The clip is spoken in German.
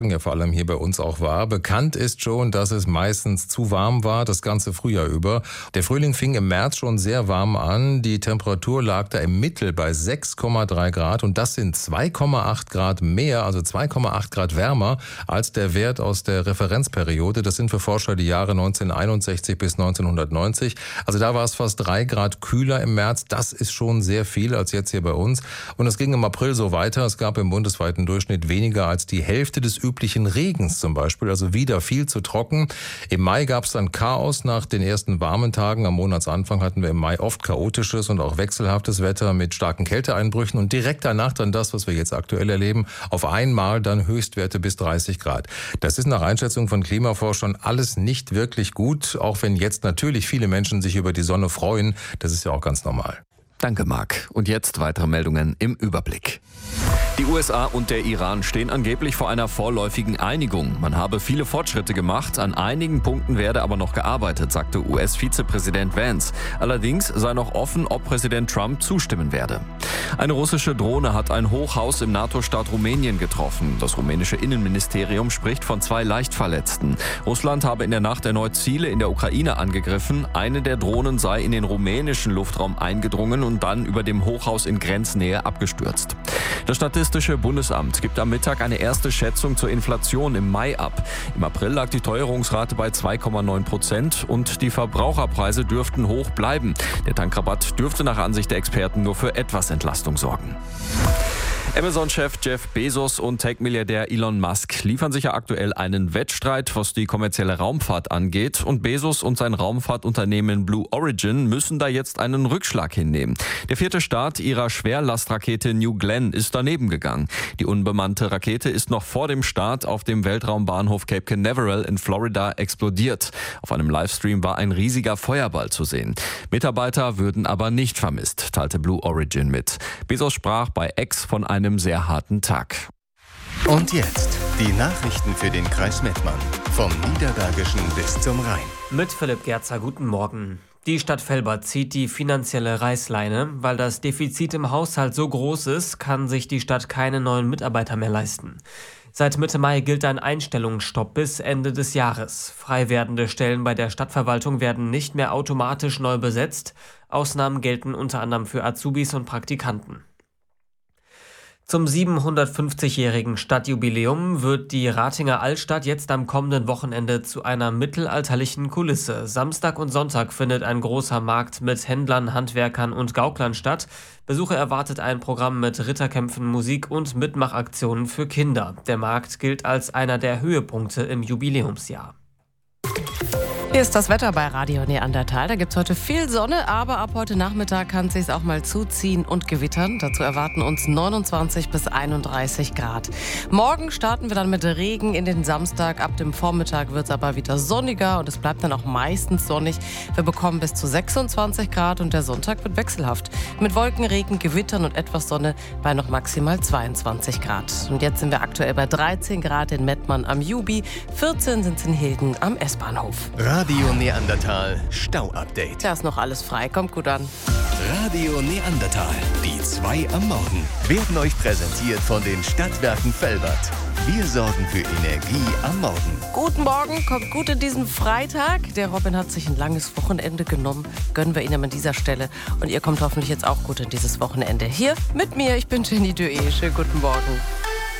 ja vor allem hier bei uns auch war. Bekannt ist schon, dass es meistens zu warm war, das ganze Frühjahr über. Der Frühling fing im März schon sehr warm an. Die Temperatur lag da im Mittel bei 6,3 Grad und das sind 2,8 Grad mehr, also 2,8 Grad wärmer als der Wert aus der Referenzperiode. Das sind für Forscher die Jahre 1961 bis 1990. Also da war es fast 3 Grad kühler im März. Das ist schon sehr viel als jetzt hier bei uns. Und es ging im April so weiter. Es gab im bundesweiten Durchschnitt weniger als die Hälfte des üblichen Regens zum Beispiel, also wieder viel zu trocken. Im Mai gab es dann Chaos nach den ersten warmen Tagen. Am Monatsanfang hatten wir im Mai oft chaotisches und auch wechselhaftes Wetter mit starken Kälteeinbrüchen und direkt danach dann das, was wir jetzt aktuell erleben, auf einmal dann Höchstwerte bis 30 Grad. Das ist nach Einschätzung von Klimaforschern alles nicht wirklich gut, auch wenn jetzt natürlich viele Menschen sich über die Sonne freuen. Das ist ja auch ganz normal. Danke, Marc. Und jetzt weitere Meldungen im Überblick. Die USA und der Iran stehen angeblich vor einer vorläufigen Einigung. Man habe viele Fortschritte gemacht, an einigen Punkten werde aber noch gearbeitet, sagte US-Vizepräsident Vance. Allerdings sei noch offen, ob Präsident Trump zustimmen werde. Eine russische Drohne hat ein Hochhaus im NATO-Staat Rumänien getroffen. Das rumänische Innenministerium spricht von 2 Leichtverletzten. Russland habe in der Nacht erneut Ziele in der Ukraine angegriffen. Eine der Drohnen sei in den rumänischen Luftraum eingedrungen und dann über dem Hochhaus in Grenznähe abgestürzt. Das Statistische Bundesamt gibt am Mittag eine erste Schätzung zur Inflation im Mai ab. Im April lag die Teuerungsrate bei 2,9% und die Verbraucherpreise dürften hoch bleiben. Der Tankrabatt dürfte nach Ansicht der Experten nur für etwas Entlastung sorgen. Amazon-Chef Jeff Bezos und Tech-Milliardär Elon Musk liefern sich ja aktuell einen Wettstreit, was die kommerzielle Raumfahrt angeht. Und Bezos und sein Raumfahrtunternehmen Blue Origin müssen da jetzt einen Rückschlag hinnehmen. Der 4. Start ihrer Schwerlastrakete New Glenn ist daneben gegangen. Die unbemannte Rakete ist noch vor dem Start auf dem Weltraumbahnhof Cape Canaveral in Florida explodiert. Auf einem Livestream war ein riesiger Feuerball zu sehen. Mitarbeiter würden aber nicht vermisst, teilte Blue Origin mit. Bezos sprach bei X von einem sehr harten Tag. Und jetzt die Nachrichten für den Kreis Mettmann. Vom Niederbergischen bis zum Rhein. Mit Philipp Gerzer, guten Morgen. Die Stadt Velbert zieht die finanzielle Reißleine. Weil das Defizit im Haushalt so groß ist, kann sich die Stadt keine neuen Mitarbeiter mehr leisten. Seit Mitte Mai gilt ein Einstellungsstopp bis Ende des Jahres. Frei werdende Stellen bei der Stadtverwaltung werden nicht mehr automatisch neu besetzt. Ausnahmen gelten unter anderem für Azubis und Praktikanten. Zum 750-jährigen Stadtjubiläum wird die Ratinger Altstadt jetzt am kommenden Wochenende zu einer mittelalterlichen Kulisse. Samstag und Sonntag findet ein großer Markt mit Händlern, Handwerkern und Gauklern statt. Besucher erwartet ein Programm mit Ritterkämpfen, Musik und Mitmachaktionen für Kinder. Der Markt gilt als einer der Höhepunkte im Jubiläumsjahr. Hier ist das Wetter bei Radio Neandertal. Da gibt es heute viel Sonne, aber ab heute Nachmittag kann es sich auch mal zuziehen und gewittern. Dazu erwarten uns 29 bis 31 Grad. Morgen starten wir dann mit Regen in den Samstag. Ab dem Vormittag wird es aber wieder sonniger und es bleibt dann auch meistens sonnig. Wir bekommen bis zu 26 Grad und der Sonntag wird wechselhaft. Mit Wolken, Regen, Gewittern und etwas Sonne bei noch maximal 22 Grad. Und jetzt sind wir aktuell bei 13 Grad in Mettmann am Jubi, 14 sind es in Hilden am S-Bahnhof. Radio Neandertal Stau-Update. Da ist noch alles frei, kommt gut an. Radio Neandertal, die 2 am Morgen, werden euch präsentiert von den Stadtwerken Velbert. Wir sorgen für Energie am Morgen. Guten Morgen, kommt gut in diesen Freitag. Der Robin hat sich ein langes Wochenende genommen. Gönnen wir ihm an dieser Stelle. Und ihr kommt hoffentlich jetzt auch gut in dieses Wochenende. Hier mit mir, ich bin Jenny Döe. Schönen guten Morgen.